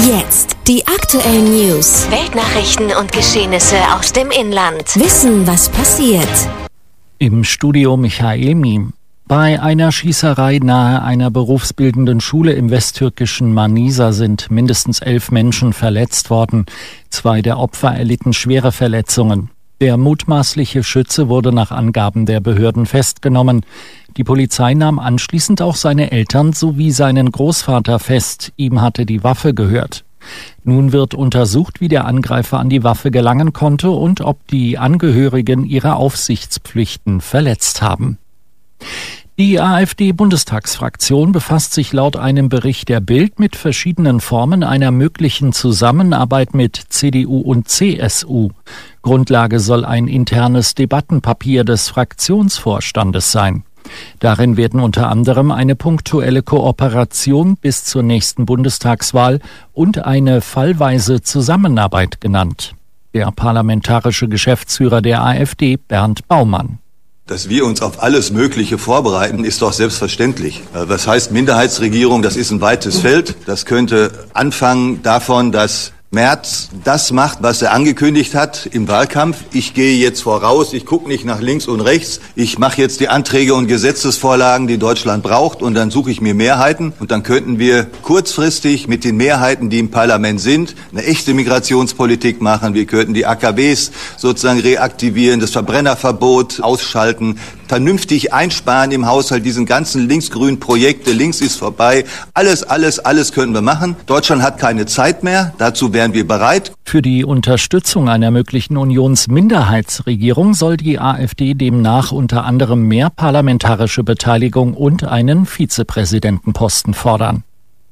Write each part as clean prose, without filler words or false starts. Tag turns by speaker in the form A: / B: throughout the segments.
A: Jetzt die aktuellen News,
B: Weltnachrichten und Geschehnisse aus dem Inland.
A: Wissen, was passiert.
C: Im Studio Michael Miem. Bei einer Schießerei nahe einer berufsbildenden Schule im westtürkischen Manisa sind mindestens 11 Menschen verletzt worden. 2 der Opfer erlitten schwere Verletzungen. Der mutmaßliche Schütze wurde nach Angaben der Behörden festgenommen. Die Polizei nahm anschließend auch seine Eltern sowie seinen Großvater fest. Ihm hatte die Waffe gehört. Nun wird untersucht, wie der Angreifer an die Waffe gelangen konnte und ob die Angehörigen ihre Aufsichtspflichten verletzt haben. Die AfD-Bundestagsfraktion befasst sich laut einem Bericht der Bild mit verschiedenen Formen einer möglichen Zusammenarbeit mit CDU und CSU. Grundlage soll ein internes Debattenpapier des Fraktionsvorstandes sein. Darin werden unter anderem eine punktuelle Kooperation bis zur nächsten Bundestagswahl und eine fallweise Zusammenarbeit genannt. Der parlamentarische Geschäftsführer der AfD, Bernd Baumann.
D: Dass wir uns auf alles Mögliche vorbereiten, ist doch selbstverständlich. Was heißt Minderheitsregierung? Das ist ein weites Feld. Das könnte anfangen davon, dass Merz das macht, was er angekündigt hat im Wahlkampf. Ich gehe jetzt voraus, ich gucke nicht nach links und rechts. Ich mache jetzt die Anträge und Gesetzesvorlagen, die Deutschland braucht, und dann suche ich mir Mehrheiten. Und dann könnten wir kurzfristig mit den Mehrheiten, die im Parlament sind, eine echte Migrationspolitik machen. Wir könnten die AKWs sozusagen reaktivieren, das Verbrennerverbot ausschalten, vernünftig einsparen im Haushalt, diesen ganzen linksgrünen Projekte, links ist vorbei. Alles können wir machen. Deutschland hat keine Zeit mehr. Dazu wären wir bereit.
C: Für die Unterstützung einer möglichen Unionsminderheitsregierung soll die AfD demnach unter anderem mehr parlamentarische Beteiligung und einen Vizepräsidentenposten fordern.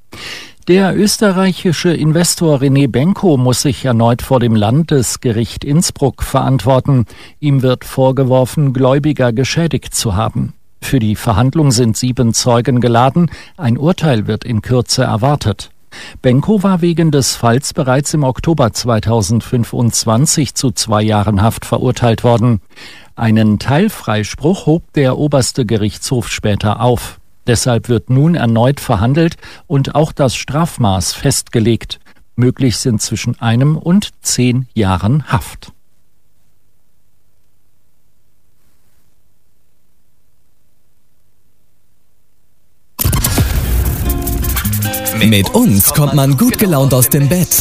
C: Der österreichische Investor René Benko muss sich erneut vor dem Landesgericht Innsbruck verantworten. Ihm wird vorgeworfen, Gläubiger geschädigt zu haben. Für die Verhandlung sind 7 Zeugen geladen. Ein Urteil wird in Kürze erwartet. Benko war wegen des Falls bereits im Oktober 2025 zu 2 Jahren Haft verurteilt worden. Einen Teilfreispruch hob der oberste Gerichtshof später auf. Deshalb wird nun erneut verhandelt und auch das Strafmaß festgelegt. Möglich sind zwischen 1 und 10 Jahren Haft.
E: Mit uns kommt man gut gelaunt aus dem Bett.